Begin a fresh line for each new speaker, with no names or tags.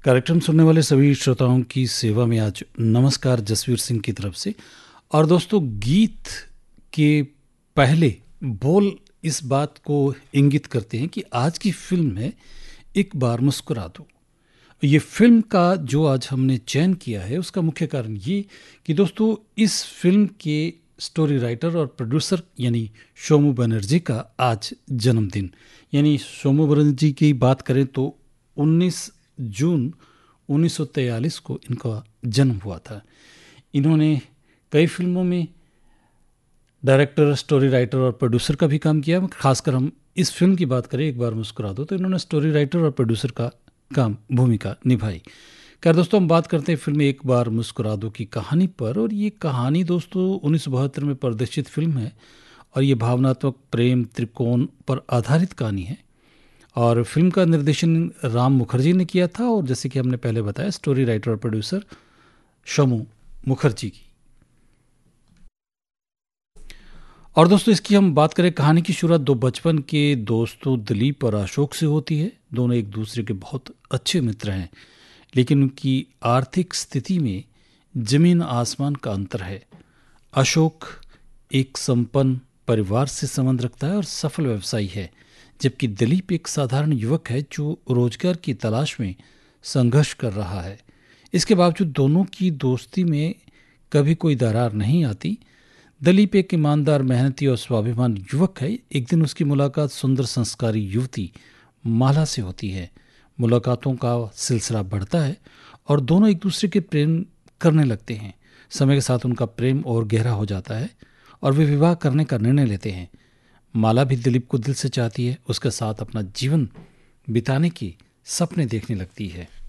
कार्यक्रम सुनने वाले सभी श्रोताओं की सेवा में आज नमस्कार जसवीर सिंह की तरफ से। और दोस्तों, गीत के पहले बोल इस बात को इंगित करते हैं कि आज की फिल्म है एक बार मुस्कुरा दो। ये फिल्म का जो आज हमने चयन किया है उसका मुख्य कारण ये कि दोस्तों, इस फिल्म के स्टोरी राइटर और प्रोड्यूसर यानी सोमू बनर्जी का आज जन्मदिन। यानी सोमू बनर्जी की बात करें तो 19 जून 1943 को इनका जन्म हुआ था। इन्होंने कई फिल्मों में डायरेक्टर, स्टोरी राइटर और प्रोड्यूसर का भी काम किया। खासकर हम इस फिल्म की बात करें एक बार मुस्कुरा दो, तो इन्होंने स्टोरी राइटर और प्रोड्यूसर का भूमिका निभाई। खैर दोस्तों, हम बात करते हैं फिल्म एक बार मुस्कुरा दो की कहानी पर। और ये कहानी दोस्तों 1972 में प्रदर्शित फिल्म है और ये भावनात्मक प्रेम त्रिकोण पर आधारित कहानी है। और फिल्म का निर्देशन राम मुखर्जी ने किया था और जैसे कि हमने पहले बताया, स्टोरी राइटर और प्रोड्यूसर सोमू मुखर्जी की। और दोस्तों, इसकी हम बात करें, कहानी की शुरुआत दो बचपन के दोस्तों दिलीप और अशोक से होती है। दोनों एक दूसरे के बहुत अच्छे मित्र हैं, लेकिन उनकी आर्थिक स्थिति में जमीन आसमान का अंतर है। अशोक एक संपन्न परिवार से संबंध रखता है और सफल व्यवसायी है, जबकि दिलीप एक साधारण युवक है जो रोजगार की तलाश में संघर्ष कर रहा है। इसके बावजूद दोनों की दोस्ती में कभी कोई दरार नहीं आती। दिलीप एक ईमानदार, मेहनती और स्वाभिमान युवक है। एक दिन उसकी मुलाकात सुंदर संस्कारी युवती माला से होती है। मुलाकातों का सिलसिला बढ़ता है और दोनों एक दूसरे के प्रेम करने लगते हैं। समय के साथ उनका प्रेम और गहरा हो जाता है और वे विवाह करने का निर्णय लेते हैं। माला भी दिलीप को दिल से चाहती है, उसके साथ अपना जीवन बिताने के सपने देखने लगती है।